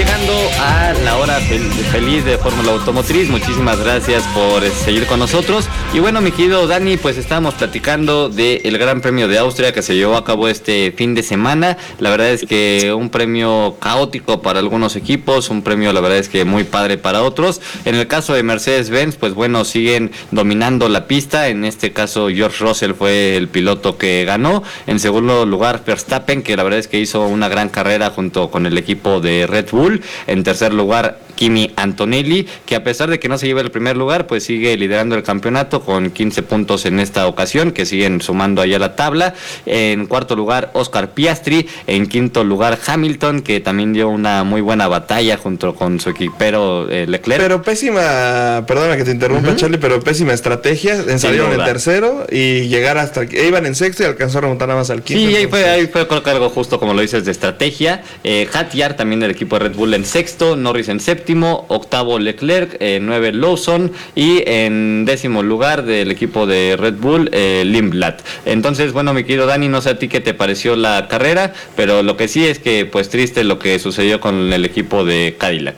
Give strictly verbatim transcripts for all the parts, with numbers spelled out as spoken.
llegando a la hora fel- feliz de Fórmula Automotriz. Muchísimas gracias por seguir con nosotros. Y bueno, mi querido Dani, pues estábamos platicando del Gran Premio de Austria que se llevó a cabo este fin de semana. La verdad es que un premio caótico para algunos equipos, un premio la verdad es que muy padre para otros. En el caso de Mercedes-Benz, pues bueno, siguen dominando la pista. En este caso George Russell fue el piloto que ganó. En segundo lugar Verstappen, que la verdad es que hizo una gran carrera junto con el equipo de Red Bull. En tercer lugar Kimi Antonelli, que a pesar de que no se lleva el primer lugar, pues sigue liderando el campeonato con quince puntos en esta ocasión, que siguen sumando allá la tabla. En cuarto lugar Oscar Piastri, en quinto lugar Hamilton, que también dio una muy buena batalla junto con su equipero eh, Leclerc. Pero pésima, perdona que te interrumpa, uh-huh. Charlie, pero pésima estrategia, salieron en tercero y llegar hasta, iban en sexto y alcanzó a remontar nada más al quinto. Sí, ahí fue, ahí fue creo que algo justo como lo dices de estrategia. eh, Hadjar también del equipo de Red Bull en sexto, Norris en séptimo, octavo Leclerc, eh, nueve Lawson y en décimo lugar del equipo de Red Bull eh, Lindblad. Entonces, bueno, mi querido Dani, no sé a ti qué te pareció la carrera, pero lo que sí es que pues triste lo que sucedió con el equipo de Cadillac.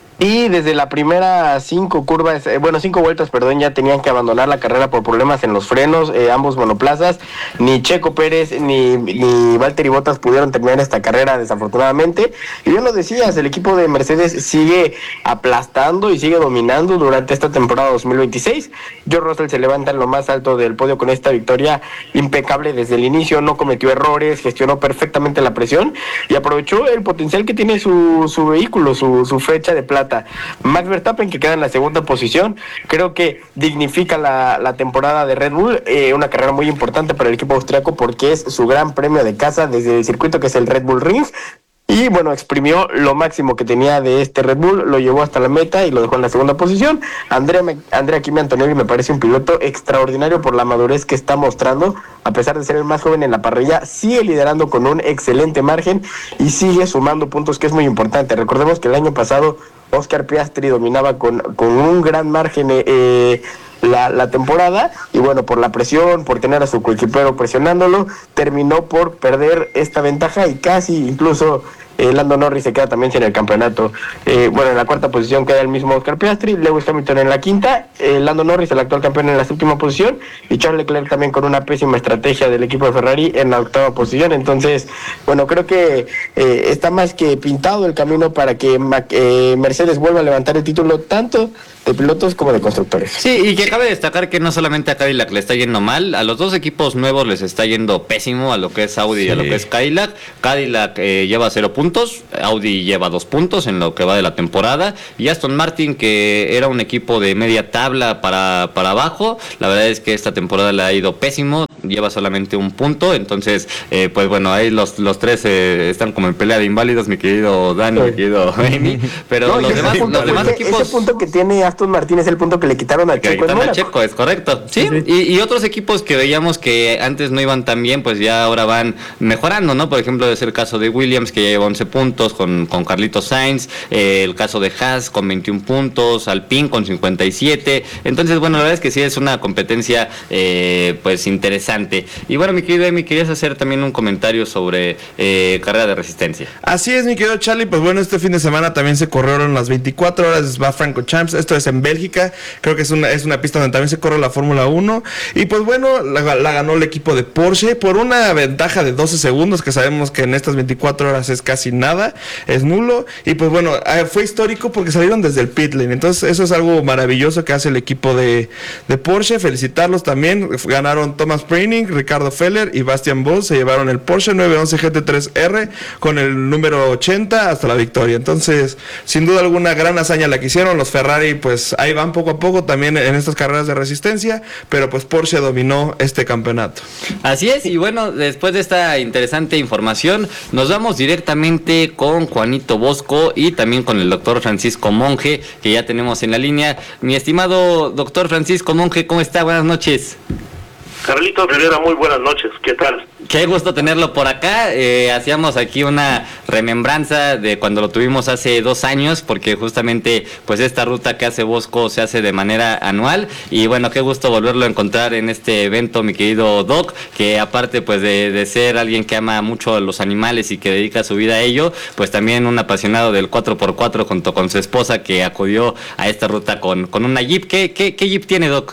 Y desde la primera cinco curvas, eh, bueno, cinco vueltas, perdón, ya tenían que abandonar la carrera por problemas en los frenos, eh, ambos monoplazas. Ni Checo Pérez ni, ni Valtteri Bottas pudieron terminar esta carrera, desafortunadamente. Y bien lo decías, el equipo de Mercedes sigue aplastando y sigue dominando durante esta temporada dos mil veintiséis. George Russell se levanta en lo más alto del podio con esta victoria impecable desde el inicio, no cometió errores, gestionó perfectamente la presión y aprovechó el potencial que tiene su, su vehículo, su, su flecha de plata. Max Verstappen, que queda en la segunda posición, creo que dignifica la, la temporada de Red Bull, eh, una carrera muy importante para el equipo austriaco porque es su gran premio de casa desde el circuito que es el Red Bull Ring. Y bueno, exprimió lo máximo que tenía de este Red Bull, lo llevó hasta la meta y lo dejó en la segunda posición. Andrea, Andrea Kimi Antonelli me parece un piloto extraordinario por la madurez que está mostrando, a pesar de ser el más joven en la parrilla, sigue liderando con un excelente margen y sigue sumando puntos, que es muy importante. Recordemos que el año pasado Oscar Piastri dominaba con, con un gran margen eh, la, la temporada y bueno, por la presión, por tener a su coequipero presionándolo, terminó por perder esta ventaja y casi incluso eh, Lando Norris se queda también sin el campeonato. Eh, bueno, en la cuarta posición queda el mismo Oscar Piastri, Lewis Hamilton en la quinta, eh, Lando Norris, el actual campeón, en la séptima posición y Charles Leclerc también con una pésima estrategia del equipo de Ferrari en la octava posición. Entonces, bueno, creo que eh, está más que pintado el camino para que eh, Mercedes vuelva a levantar el título tanto de pilotos como de constructores. Sí, y que cabe destacar que no solamente a Cadillac le está yendo mal, a los dos equipos nuevos les está yendo pésimo, a lo que es Audi sí. y a lo que es Cadillac. Cadillac eh, lleva cero puntos, Audi lleva dos puntos en lo que va de la temporada, y Aston Martin, que era un equipo de media tabla para, para abajo, la verdad es que esta temporada le ha ido pésimo, lleva solamente un punto. Entonces, eh, pues bueno, ahí los, los tres eh, están como en pelea de inválidos, mi querido Dani, sí. mi querido Amy, pero no, los demás, punto, los demás equipos... Ese punto que tiene Aston Martin es el punto que le quitaron al que Checo. Al Checo, es correcto. Sí, sí, sí. Y, y otros equipos que veíamos que antes no iban tan bien, pues ya ahora van mejorando, ¿no? Por ejemplo, es el caso de Williams, que ya lleva once puntos con, con Carlitos Sainz, eh, el caso de Haas con veintiún puntos, Alpine con cincuenta y siete. Entonces, bueno, la verdad es que sí es una competencia eh, pues interesante. Y bueno, mi querido Emi, querías hacer también un comentario sobre eh, carrera de resistencia. Así es, mi querido Charlie, pues bueno, este fin de semana también se corrieron las veinticuatro horas de Spa-Francorchamps. Esto es en Bélgica, creo que es una, es una pista donde también se corre la Fórmula uno, y pues bueno, la, la ganó el equipo de Porsche por una ventaja de doce segundos, que sabemos que en estas veinticuatro horas es casi nada, es nulo, y pues bueno, fue histórico porque salieron desde el pit lane, entonces eso es algo maravilloso que hace el equipo de, de Porsche. Felicitarlos también, ganaron Thomas Preining, Ricardo Feller y Bastian Boll, se llevaron el Porsche nueve once G T tres R con el número ochenta hasta la victoria. Entonces, sin duda alguna, gran hazaña la que hicieron los Ferrari, pues ahí van poco a poco también en estas carreras de resistencia, pero pues Porsche dominó este campeonato. Así es, y bueno, después de esta interesante información, nos vamos directamente con Juanito Bosco y también con el doctor Francisco Monge, que ya tenemos en la línea. Mi estimado doctor Francisco Monge, ¿cómo está? Buenas noches. Carlitos Rivera, muy buenas noches, ¿qué tal? Qué gusto tenerlo por acá. Eh, hacíamos aquí una remembranza de cuando lo tuvimos hace dos años, porque justamente pues esta ruta que hace Bosco se hace de manera anual. Y bueno, qué gusto volverlo a encontrar en este evento, mi querido Doc, que aparte pues de, de ser alguien que ama mucho a los animales y que dedica su vida a ello, pues también un apasionado del cuatro por cuatro junto con su esposa, que acudió a esta ruta con, con una Jeep. ¿Qué, qué, qué Jeep tiene, Doc?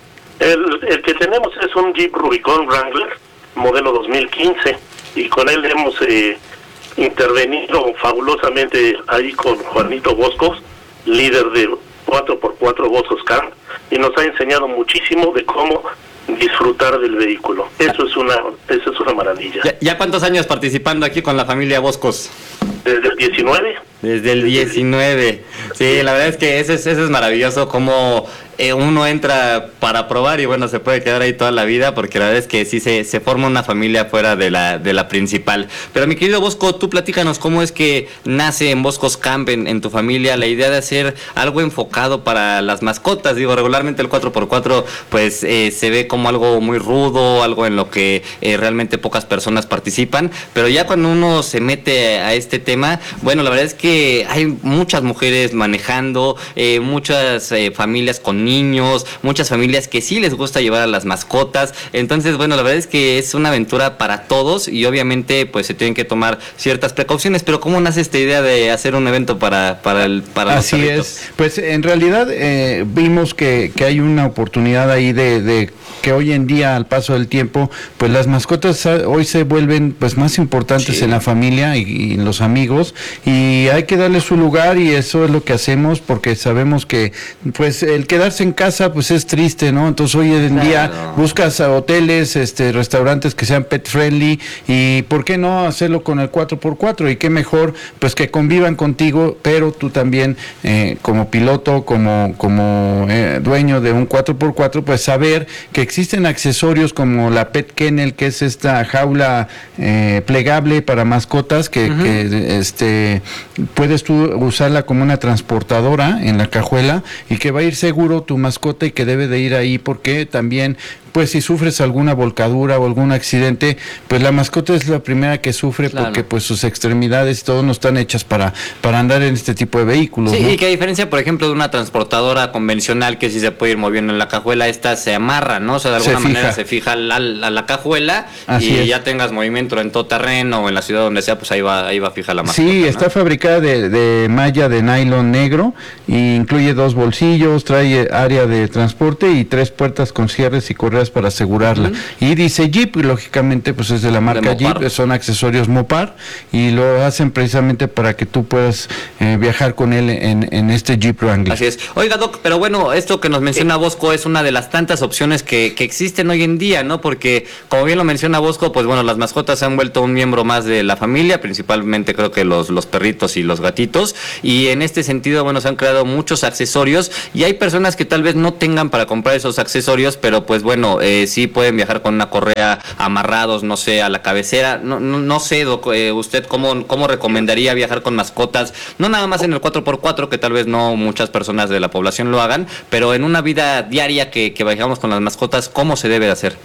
El, el que tenemos es un Jeep Rubicon Wrangler modelo dos mil quince, y con él hemos eh, intervenido fabulosamente ahí con Juanito Boscos, líder de cuatro por cuatro Boscos Camp, y nos ha enseñado muchísimo de cómo disfrutar del vehículo. Eso es una eso es una maravilla. ¿Ya, ya cuántos años participando aquí con la familia Boscos? Desde el diecinueve. Desde el diecinueve. Sí, la verdad es que eso es, eso es maravilloso, como eh, uno entra para probar y bueno, se puede quedar ahí toda la vida, porque la verdad es que sí se, se forma una familia fuera de la de la principal. Pero mi querido Bosco, tú platícanos cómo es que nace en Boscos Camp, en, en tu familia, la idea de hacer algo enfocado para las mascotas. Digo, regularmente el cuatro por cuatro pues eh, se ve como algo muy rudo, algo en lo que eh, realmente pocas personas participan, pero ya cuando uno se mete a este tema, bueno, la verdad es que hay muchas mujeres manejando, eh, muchas eh, familias con niños, muchas familias que sí les gusta llevar a las mascotas. Entonces, bueno, la verdad es que es una aventura para todos y obviamente pues se tienen que tomar ciertas precauciones. Pero ¿cómo nace esta idea de hacer un evento para para el para Así los perritos? es, pues en realidad eh, vimos que, que hay una oportunidad ahí de, de que hoy en día, al paso del tiempo, pues las mascotas hoy se vuelven pues más importantes sí. en la familia y, y en los amigos, y hay que darle su lugar, y eso es lo que hacemos, porque sabemos que pues el quedarse en casa pues es triste, ¿no? Entonces hoy en claro. día buscas a hoteles, este restaurantes que sean pet friendly, y ¿por qué no hacerlo con el cuatro por cuatro? Y qué mejor pues que convivan contigo, pero tú también eh, como piloto, como como eh, dueño de un cuatro por cuatro, pues saber que existen accesorios como la Pet Kennel, que es esta jaula eh, plegable para mascotas que, uh-huh. que este puedes tú usarla como una transportadora en la cajuela, y que va a ir seguro tu mascota y que debe de ir ahí, porque también pues si sufres alguna volcadura o algún accidente, pues la mascota es la primera que sufre, claro. porque pues sus extremidades y todo no están hechas para para andar en este tipo de vehículos. Sí, ¿no? Y que a diferencia, por ejemplo, de una transportadora convencional que sí se puede ir moviendo en la cajuela, esta se amarra, ¿no? O sea, de alguna se manera se fija a la, a la cajuela. Así y es. Ya tengas movimiento en todo terreno o en la ciudad donde sea, pues ahí va ahí va fija la mascota. Sí, ¿no? Está fabricada de, de malla de nylon negro, y incluye dos bolsillos, trae área de transporte y tres puertas con cierres y correas para asegurarla. Uh-huh. Y dice Jeep, y lógicamente pues es de la marca de Jeep, son accesorios Mopar, y lo hacen precisamente para que tú puedas eh, viajar con él en, en este Jeep Wrangler. Así es. Oiga, Doc, pero bueno, esto que nos menciona Bosco es una de las tantas opciones que, que existen hoy en día, ¿no? Porque como bien lo menciona Bosco, pues bueno, las mascotas se han vuelto un miembro más de la familia, principalmente creo que los, los perritos y los gatitos, y en este sentido, bueno, se han creado muchos accesorios, y hay personas que tal vez no tengan para comprar esos accesorios, pero pues bueno, eh, sí pueden viajar con una correa amarrados, no sé, a la cabecera. No, no, no sé, Doc, eh, usted cómo, cómo recomendaría viajar con mascotas, no nada más en el cuatro por cuatro, que tal vez no muchas personas de la población lo hagan, pero en una vida diaria que, que viajamos con las mascotas, ¿cómo se debe de hacer?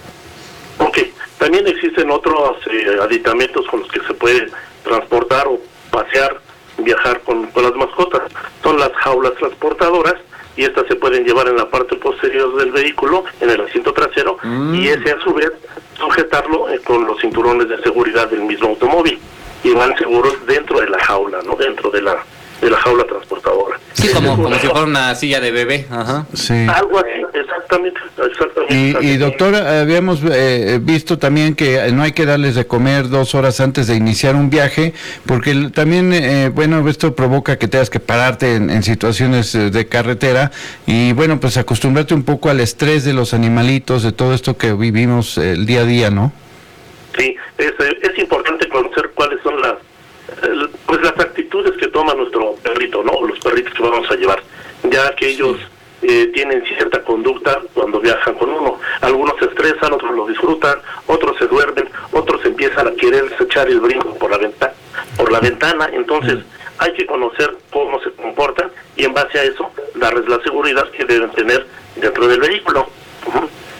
Ok, también existen otros eh, aditamentos con los que se puede transportar o pasear, viajar con, con las mascotas. Son las jaulas transportadoras, y estas se pueden llevar en la parte posterior del vehículo, en el asiento trasero, mm. y ese a su vez sujetarlo eh, con los cinturones de seguridad del mismo automóvil, y van seguros dentro de la jaula, no dentro de la de la jaula transportadora. Sí, como, como si fuera una silla de bebé. Ajá. Sí. Algo así, exactamente. exactamente y, y doctor, habíamos eh, visto también que no hay que darles de comer dos horas antes de iniciar un viaje, porque también, eh, bueno, esto provoca que tengas que pararte en, en situaciones de carretera, y bueno, pues acostumbrarte un poco al estrés de los animalitos, de todo esto que vivimos el día a día, ¿no? Sí, es, es importante conocer cuáles son las pues las actitudes que toma nuestro perrito, ¿no? Los perritos que vamos a llevar, ya que ellos eh, tienen cierta conducta cuando viajan con uno. Algunos se estresan, otros lo disfrutan, otros se duermen, otros empiezan a querer echar el brinco por la ventana, por la ventana. Entonces hay que conocer cómo se comportan, y en base a eso darles la seguridad que deben tener dentro del vehículo. Uh-huh.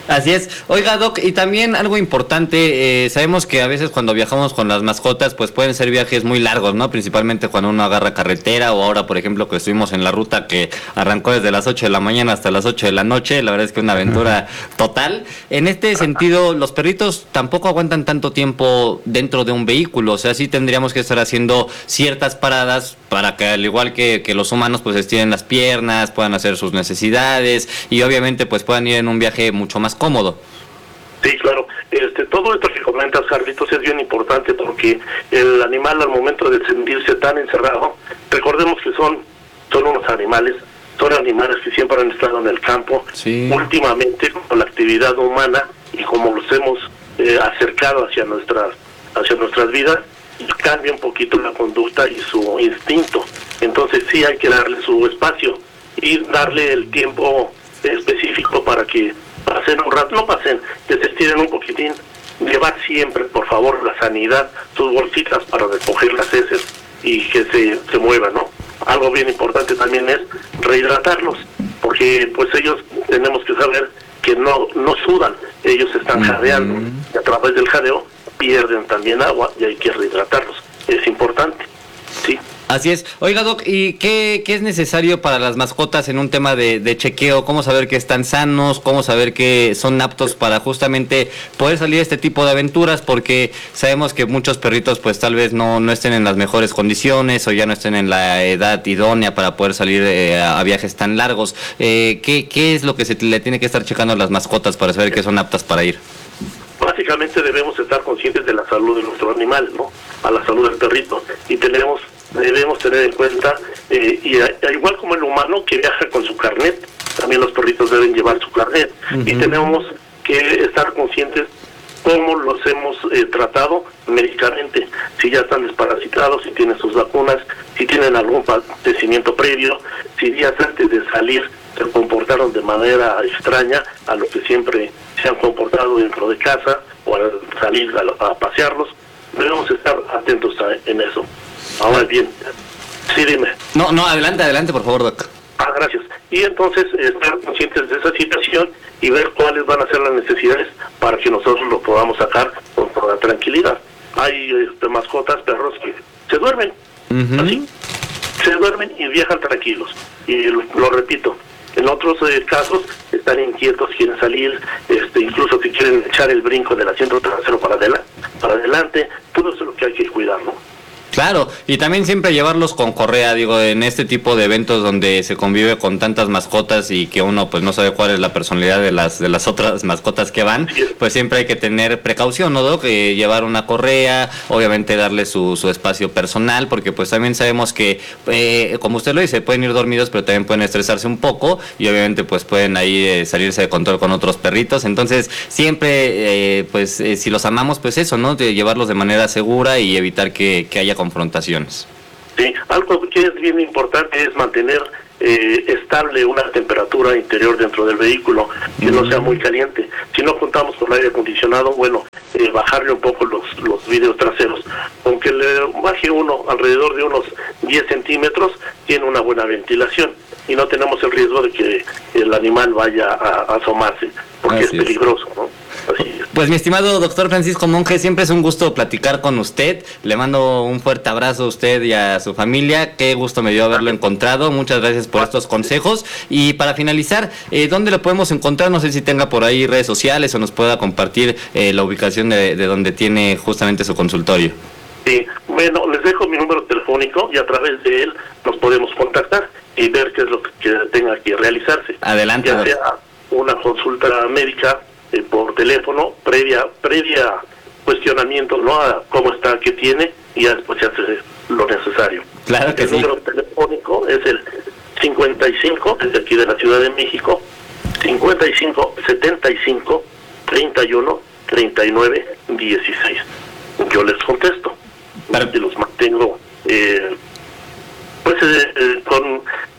Así es. Oiga, Doc, y también algo importante, eh, sabemos que a veces cuando viajamos con las mascotas, pues pueden ser viajes muy largos, ¿no? Principalmente cuando uno agarra carretera, o ahora, por ejemplo, que estuvimos en la ruta que arrancó desde las ocho de la mañana hasta las ocho de la noche, la verdad es que una aventura total. En este sentido, los perritos tampoco aguantan tanto tiempo dentro de un vehículo, o sea, sí tendríamos que estar haciendo ciertas paradas para que, al igual que, que los humanos, pues estiren las piernas, puedan hacer sus necesidades y obviamente pues puedan ir en un viaje mucho más cómodo. Sí, claro. Este, todo esto que comentas, Carlitos, es bien importante porque el animal, al momento de sentirse tan encerrado, recordemos que son, son unos animales, son animales que siempre han estado en el campo. Sí. Últimamente, con la actividad humana y como los hemos eh, acercado hacia nuestras, hacia nuestras vidas, cambia un poquito la conducta y su instinto. Entonces sí hay que darle su espacio y darle el tiempo específico para que pasen un rato, no pasen, que se estiren un poquitín. Llevar siempre, por favor, la sanidad, sus bolsitas para recoger las heces y que se, se muevan, ¿no? Algo bien importante también es rehidratarlos, porque pues ellos tenemos que saber que no, no sudan, ellos están jadeando, y a través del jadeo pierden también agua y hay que rehidratarlos, es importante, sí. Así es. Oiga, Doc, ¿y qué, qué es necesario para las mascotas en un tema de, de chequeo? ¿Cómo saber que están sanos? ¿Cómo saber que son aptos para justamente poder salir a este tipo de aventuras? Porque sabemos que muchos perritos pues tal vez no, no estén en las mejores condiciones o ya no estén en la edad idónea para poder salir eh, a viajes tan largos. Eh, ¿qué, ¿Qué es lo que se le tiene que estar checando a las mascotas para saber que son aptas para ir? Básicamente debemos estar conscientes de la salud de nuestro animal, ¿no? A la salud del perrito. Y tenemos debemos tener en cuenta, eh, y a, igual como el humano que viaja con su carnet, también los perritos deben llevar su carnet. Uh-huh. Y tenemos que estar conscientes cómo los hemos eh, tratado médicamente, si ya están desparasitados, si tienen sus vacunas, si tienen algún padecimiento previo, si días antes de salir se comportaron de manera extraña a lo que siempre se han comportado dentro de casa o al salir a, a pasearlos. Debemos estar atentos a, en eso. Ahora bien, sí, dime. No, no, adelante, adelante, por favor, Doc. Ah, gracias. Y entonces estar conscientes de esa situación y ver cuáles van a ser las necesidades para que nosotros lo podamos sacar con toda tranquilidad. Hay este, mascotas, perros que se duermen, uh-huh. así, se duermen y viajan tranquilos. Y lo, lo repito, en otros eh, casos están inquietos, quieren salir, este, incluso si quieren echar el brinco del asiento trasero para adelante, para adelante, todo eso es lo que hay que cuidar, ¿no? Claro, y también siempre llevarlos con correa, digo, en este tipo de eventos donde se convive con tantas mascotas y que uno pues no sabe cuál es la personalidad de las de las otras mascotas que van, pues siempre hay que tener precaución, ¿no, Doc? Eh, llevar una correa, obviamente darle su, su espacio personal, porque pues también sabemos que, eh, como usted lo dice, pueden ir dormidos, pero también pueden estresarse un poco y obviamente pues pueden ahí eh, salirse de control con otros perritos, entonces siempre, eh, pues eh, si los amamos, pues eso, ¿no? De llevarlos de manera segura y evitar que, que haya confrontaciones. Sí, algo que es bien importante es mantener eh, estable una temperatura interior dentro del vehículo, que mm. no sea muy caliente. Si no contamos con aire acondicionado, bueno, eh, bajarle un poco los, los vidrios traseros. Aunque le baje uno alrededor de unos diez centímetros, tiene una buena ventilación y no tenemos el riesgo de que el animal vaya a, a asomarse, porque Así es peligroso, ¿no? Pues mi estimado doctor Francisco Monge, siempre es un gusto platicar con usted. Le mando un fuerte abrazo a usted y a su familia. Qué gusto me dio haberlo encontrado. Muchas gracias por estos consejos. Y para finalizar, eh, ¿dónde lo podemos encontrar? No sé si tenga por ahí redes sociales o nos pueda compartir eh, la ubicación de, de donde tiene justamente su consultorio. Sí, bueno, les dejo mi número telefónico y a través de él nos podemos contactar y ver qué es lo que tenga que realizarse. Adelante. Ya sea una consulta médica eh, por teléfono, previa previa cuestionamiento, ¿no? A cómo está, qué tiene, y ya después se hace lo necesario. Claro que el sí. El número telefónico es el cincuenta y cinco, desde aquí de la Ciudad de México, cincuenta y cinco, setenta y cinco, treinta y uno, treinta y nueve, dieciséis. Yo les contesto. Para... Y los mantengo eh, pues eh, eh, con, con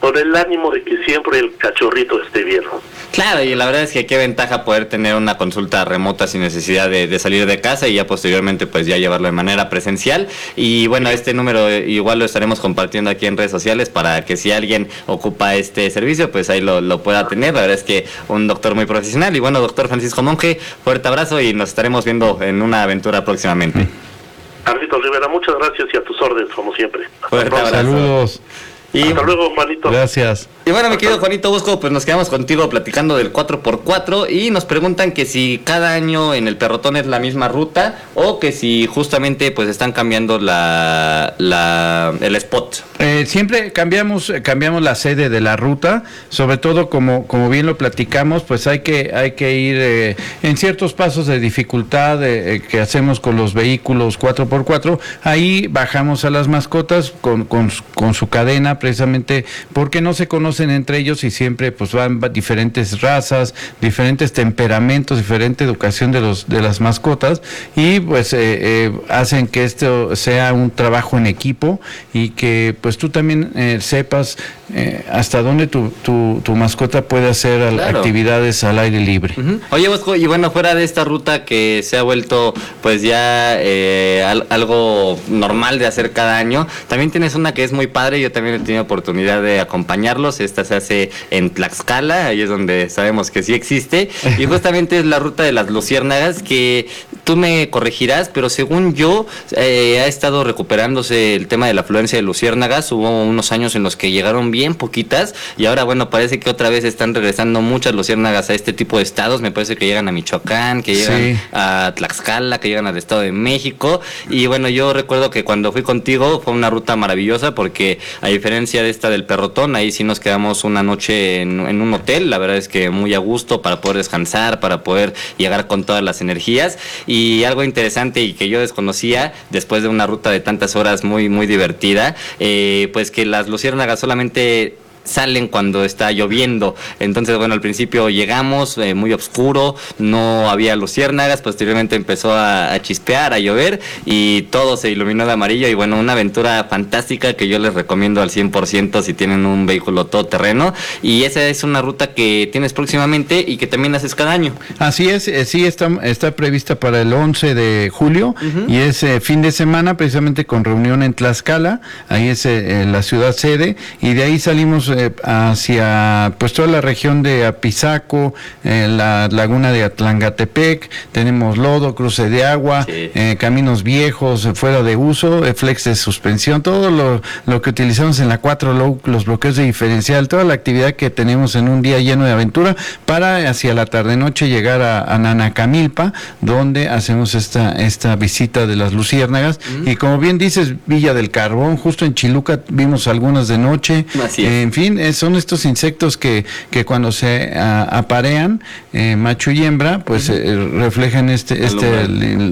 con el ánimo de que siempre el cachorrito esté bien. Claro, y la verdad es que qué ventaja poder tener una consulta remota sin necesidad de, de salir de casa y ya posteriormente pues ya llevarlo de manera presencial. Y bueno, este número igual lo estaremos compartiendo aquí en redes sociales para que si alguien ocupa este servicio pues ahí lo, lo pueda tener. La verdad es que un doctor muy profesional. Y bueno, doctor Francisco Monje, fuerte abrazo y nos estaremos viendo en una aventura próximamente. Carlitos Rivera, muchas gracias y a tus órdenes como siempre. Fuerte abrazo. Saludos. Y, Hasta luego, Juanito. Gracias. Y bueno, mi querido Juanito Bosco, pues nos quedamos contigo platicando del cuatro por cuatro y nos preguntan que si cada año en el Perrotón es la misma ruta o que si justamente pues están cambiando la, la el spot. Eh, siempre cambiamos cambiamos la sede de la ruta, sobre todo como como bien lo platicamos, pues hay que hay que ir eh, en ciertos pasos de dificultad eh, que hacemos con los vehículos cuatro por cuatro, ahí bajamos a las mascotas con, con, con su cadena precisamente porque no se conocen entre ellos y siempre pues van diferentes razas, diferentes temperamentos, diferente educación de los de las mascotas y pues eh, eh, hacen que esto sea un trabajo en equipo y que pues tú también eh, sepas eh, hasta dónde tu, tu, tu mascota puede hacer al, claro. actividades al aire libre. Uh-huh. Oye, Bosco, y bueno, fuera de esta ruta que se ha vuelto pues ya eh, al, algo normal de hacer cada año, también tienes una que es muy padre, yo también he tenido oportunidad de acompañarlos, esta se hace en Tlaxcala, ahí es donde sabemos que sí existe, y justamente es la ruta de las luciérnagas, que tú me corregirás, pero según yo, eh, ha estado recuperándose el tema de la afluencia de luciérnagas, hubo unos años en los que llegaron bien poquitas, y ahora bueno, parece que otra vez están regresando muchas luciérnagas a este tipo de estados, me parece que llegan a Michoacán, que llegan sí. a Tlaxcala, que llegan al Estado de México, y bueno, yo recuerdo que cuando fui contigo fue una ruta maravillosa, porque a diferencia de esta del Perrotón, ahí sí nos quedamos una noche en, en un hotel, la verdad es que muy a gusto para poder descansar, para poder llegar con todas las energías, y algo interesante y que yo desconocía después de una ruta de tantas horas muy muy divertida, eh, pues que las luciérnagas solamente salen cuando está lloviendo. Entonces, bueno, al principio llegamos eh, muy oscuro, no había luciérnagas, posteriormente empezó a, a chispear, a llover y todo se iluminó de amarillo y bueno, una aventura fantástica que yo les recomiendo al cien por ciento si tienen un vehículo todoterreno, y esa es una ruta que tienes próximamente y que también haces cada año. Así es, eh, sí está, está prevista para el once de julio uh-huh. y es eh, fin de semana precisamente con reunión en Tlaxcala, ahí es eh, la ciudad sede, y de ahí salimos eh, hacia pues toda la región de Apizaco, eh, la laguna de Atlangatepec, tenemos lodo, cruce de agua, sí. eh, caminos viejos, eh, fuera de uso, eh, flex de suspensión, todo lo, lo que utilizamos en la cuatro low, los bloqueos de diferencial, toda la actividad que tenemos en un día lleno de aventura, para hacia la tarde-noche llegar a, a Nanacamilpa, donde hacemos esta, esta visita de las luciérnagas, mm. y como bien dices, Villa del Carbón, justo en Chiluca vimos algunas de noche, así es. Eh, en fin, eh, son estos insectos que, que cuando se a, aparean, eh, macho y hembra, pues uh-huh. eh, reflejan este, este,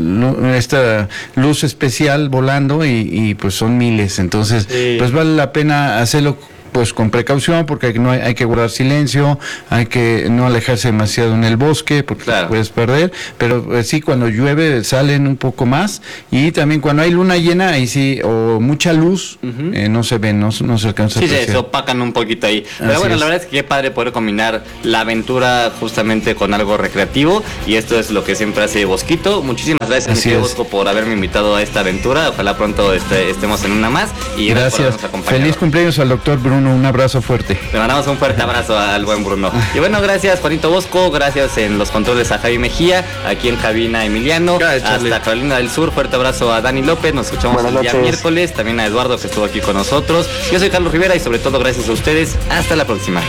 l, esta luz especial volando y, y pues son miles, entonces sí. pues vale la pena hacerlo pues con precaución, porque no hay, hay que guardar silencio, hay que no alejarse demasiado en el bosque, porque claro. puedes perder, pero pues, sí, cuando llueve salen un poco más, y también cuando hay luna llena, ahí sí, o mucha luz, uh-huh. eh, no se ven, no, no se alcanza sí, a apreciar. Sí, se opacan un poquito ahí, pero Así bueno, es. La verdad es que qué padre poder combinar la aventura justamente con algo recreativo, y esto es lo que siempre hace Bosquito. Muchísimas gracias, mi Bosco, por haberme invitado a esta aventura, ojalá pronto este, estemos en una más, y gracias, gracias. Feliz cumpleaños al doctor Bruno, un abrazo fuerte. Le mandamos un fuerte abrazo al buen Bruno. Y bueno, gracias Juanito Bosco, gracias en los controles a Javi Mejía, aquí en cabina Emiliano, gracias, hasta Charlie. Carolina del Sur, fuerte abrazo a Dani López, nos escuchamos Buenas el día noches. miércoles, también a Eduardo que estuvo aquí con nosotros. Yo soy Carlos Rivera y sobre todo gracias a ustedes, hasta la próxima.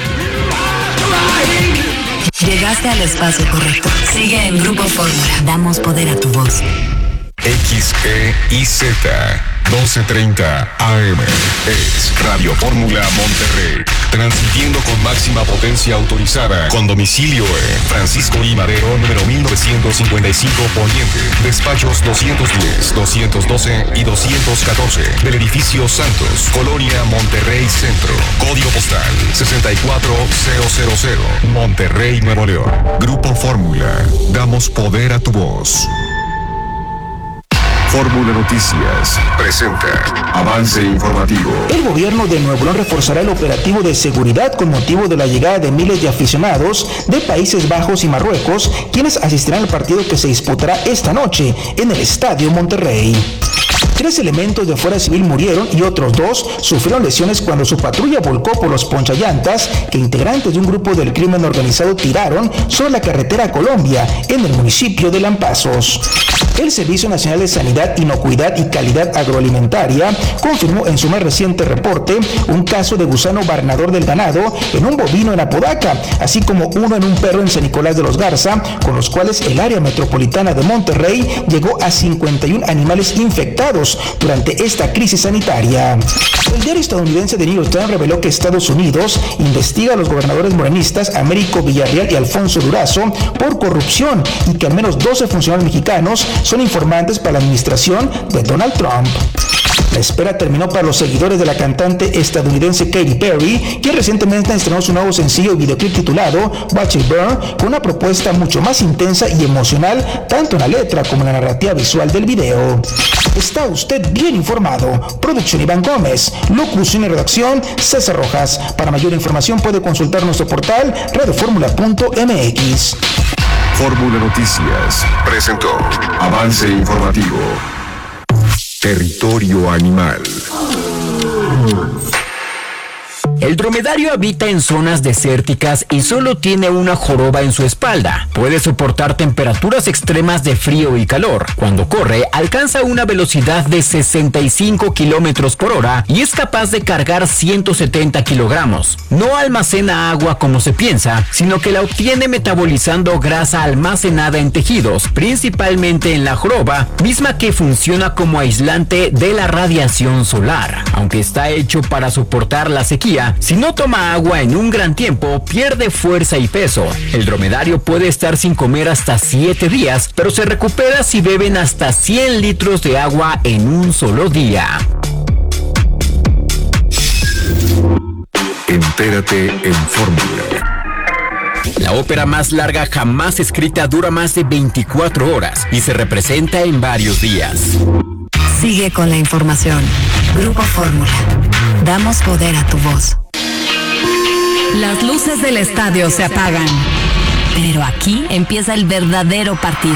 Llegaste al espacio correcto. Sigue en Grupo Fórmula. Damos poder a tu voz. X E I Z doce treinta A M es Radio Fórmula Monterrey, transmitiendo con máxima potencia autorizada, con domicilio en Francisco I. Madero, número mil novecientos cincuenta y cinco Poniente, despachos doscientos diez, doscientos doce y doscientos catorce, del edificio Santos, Colonia Monterrey Centro, código postal sesenta y cuatro mil, Monterrey, Nuevo León. Grupo Fórmula, damos poder a tu voz. Fórmula Noticias presenta Avance Informativo. El gobierno de Nuevo León reforzará el operativo de seguridad con motivo de la llegada de miles de aficionados de Países Bajos y Marruecos, quienes asistirán al partido que se disputará esta noche en el Estadio Monterrey. Tres elementos de Fuerza Civil murieron y otros dos sufrieron lesiones cuando su patrulla volcó por los ponchallantas que integrantes de un grupo del crimen organizado tiraron sobre la carretera a Colombia en el municipio de Lampazos. El Servicio Nacional de Sanidad, Inocuidad y Calidad Agroalimentaria confirmó en su más reciente reporte un caso de gusano barrenador del ganado en un bovino en Apodaca, así como uno en un perro en San Nicolás de los Garza, con los cuales el área metropolitana de Monterrey llegó a cincuenta y uno animales infectados durante esta crisis sanitaria. El diario estadounidense The New York Times reveló que Estados Unidos investiga a los gobernadores morenistas Américo Villarreal y Alfonso Durazo por corrupción y que al menos doce funcionarios mexicanos son informantes para la administración de Donald Trump. La espera terminó para los seguidores de la cantante estadounidense Katy Perry, quien recientemente estrenó su nuevo sencillo y videoclip titulado Watch It Burn, con una propuesta mucho más intensa y emocional, tanto en la letra como en la narrativa visual del video. Está usted bien informado. Producción Iván Gómez, locución y redacción César Rojas. Para mayor información puede consultar nuestro portal radio fórmula punto m x. Fórmula Noticias presentó Avance Informativo. Territorio Animal. El dromedario habita en zonas desérticas y solo tiene una joroba en su espalda. Puede soportar temperaturas extremas de frío y calor. Cuando corre, alcanza una velocidad de sesenta y cinco kilómetros por hora y es capaz de cargar ciento setenta kilogramos. No almacena agua como se piensa, sino que la obtiene metabolizando grasa almacenada en tejidos, principalmente en la joroba, misma que funciona como aislante de la radiación solar. Aunque está hecho para soportar la sequía, si no toma agua en un gran tiempo, pierde fuerza y peso. El dromedario puede estar sin comer hasta siete días, pero se recupera si beben hasta cien litros de agua en un solo día. Entérate en Fórmula. La ópera más larga jamás escrita dura más de veinticuatro horas y se representa en varios días. Sigue con la información. Grupo Fórmula. Damos poder a tu voz. Las luces del estadio se apagan, pero aquí empieza el verdadero partido.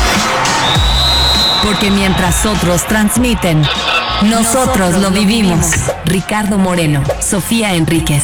Porque mientras otros transmiten, nosotros lo vivimos. Ricardo Moreno, Sofía Enríquez.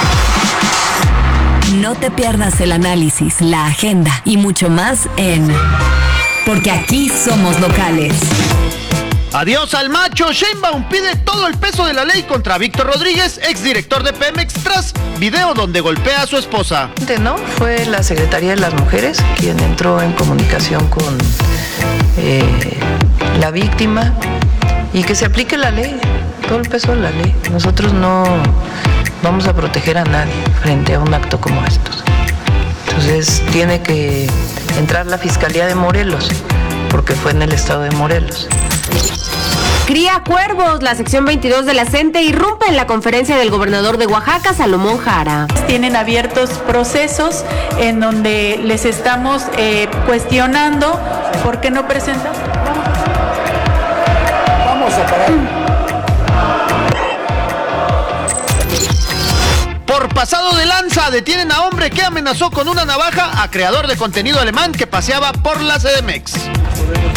No te pierdas el análisis, la agenda y mucho más en Porque aquí somos locales. Adiós al macho. Sheinbaum pide todo el peso de la ley contra Víctor Rodríguez, exdirector de Pemex, tras video donde golpea a su esposa. ¿No? Fue la Secretaría de las Mujeres quien entró en comunicación con eh, la víctima y que se aplique la ley, todo el peso de la ley. Nosotros no vamos a proteger a nadie frente a un acto como estos. Entonces tiene que entrar la Fiscalía de Morelos, porque fue en el estado de Morelos. Cría cuervos. La sección veintidós de la CENTE irrumpe en la conferencia del gobernador de Oaxaca, Salomón Jara. Tienen abiertos procesos en donde les estamos eh, cuestionando por qué no presentan. Vamos a parar. Por pasado de lanza, detienen a hombre que amenazó con una navaja a creador de contenido alemán que paseaba por la C D M X.